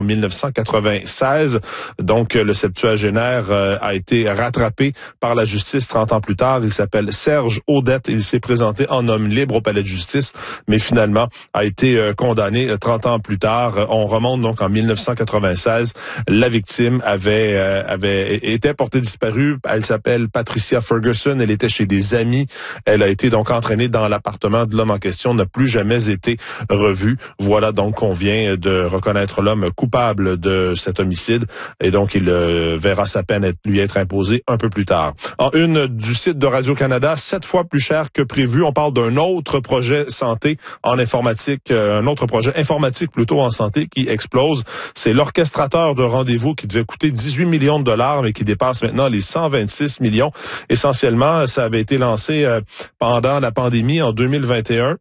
1996. Donc, le septuagénaire a été rattrapé par la justice 30 ans plus tard. Il s'appelle Serge Audette. Il s'est présenté en homme libre au palais de justice, mais finalement a été condamné 30 ans plus tard. On remonte donc en 1996. La victime avait été portée disparue. Elle s'appelle Patricia Ferguson. Elle était chez des amis. Elle a été donc entraînée dans l'appartement de l'homme en question. N'a plus jamais été revue. Voilà donc qu'on vient de reconnaître l'homme coupable de cet homicide et donc il verra sa peine lui être imposée un peu plus tard. En une du site de Radio-Canada, 7 fois plus cher que prévu. On parle d'un autre projet santé en informatique, un autre projet informatique plutôt en santé qui explose. C'est l'orchestrateur de rendez-vous qui devait coûter 18 millions de dollars mais qui dépasse maintenant les 126 millions. Essentiellement, ça avait été lancé pendant la pandémie en 2021.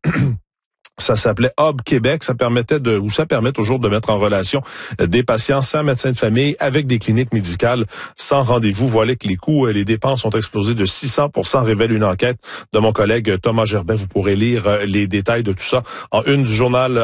Ça s'appelait Hub Québec. Ça permet toujours de mettre en relation des patients sans médecin de famille avec des cliniques médicales sans rendez-vous. Voilà que les coûts et les dépenses ont explosé de 600%, révèle une enquête de mon collègue Thomas Gerbet. Vous pourrez lire les détails de tout ça en une du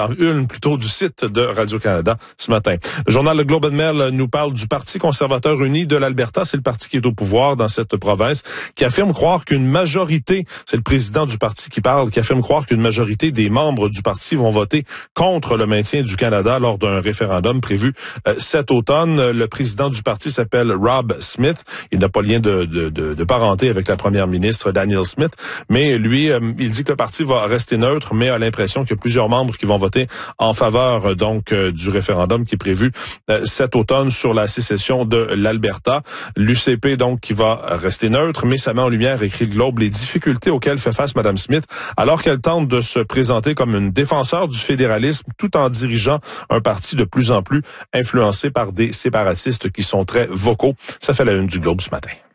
site de Radio-Canada ce matin. Le journal Le Globe and Mail nous parle du Parti conservateur uni de l'Alberta. C'est le parti qui est au pouvoir dans cette province, qui affirme croire qu'une majorité, c'est le président du parti qui parle, qui affirme croire qu'une majorité des membres du parti vont voter contre le maintien du Canada lors d'un référendum prévu cet automne. Le président du parti s'appelle Rob Smith. Il n'a pas lien de parenté avec la première ministre Danielle Smith, mais lui, il dit que le parti va rester neutre, mais a l'impression qu'il y a plusieurs membres qui vont voter en faveur donc du référendum qui est prévu cet automne sur la sécession de l'Alberta. L'UCP donc qui va rester neutre, mais ça met en lumière, écrit le Globe, les difficultés auxquelles fait face Mme Smith alors qu'elle tente de se présenter comme une défenseur du fédéralisme tout en dirigeant un parti de plus en plus influencé par des séparatistes qui sont très vocaux. Ça fait la une du Globe ce matin.